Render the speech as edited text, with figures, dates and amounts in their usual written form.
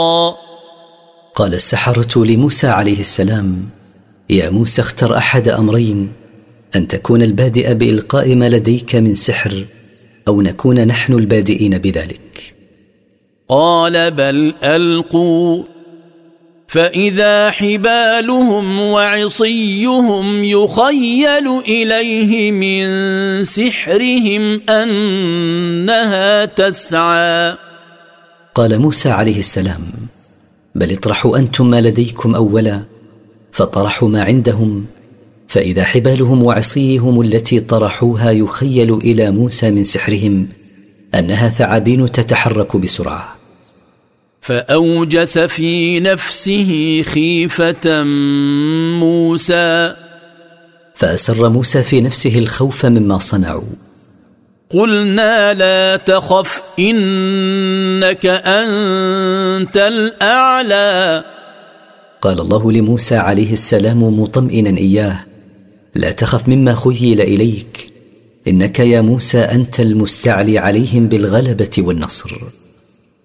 قال السحرة لموسى عليه السلام: يا موسى، اختر أحد أمرين: أن تكون البادئ بإلقاء ما لديك من سحر، أو نكون نحن البادئين بذلك. قال: بل ألقوا، فإذا حبالهم وعصيهم يخيل إليه من سحرهم أنها تسعى. قال موسى عليه السلام: بل اطرحوا أنتم ما لديكم أولا. فطرحوا ما عندهم، فإذا حبالهم وعصيهم التي طرحوها يخيل إلى موسى من سحرهم أنها ثعابين تتحرك بسرعة. فأوجس في نفسه خيفة موسى، فأسر موسى في نفسه الخوف مما صنعوا. قلنا لا تخف إنك أنت الأعلى. قال الله لموسى عليه السلام مطمئنا إياه: لا تخف مما خيل إليك، إنك يا موسى أنت المستعلي عليهم بالغلبة والنصر.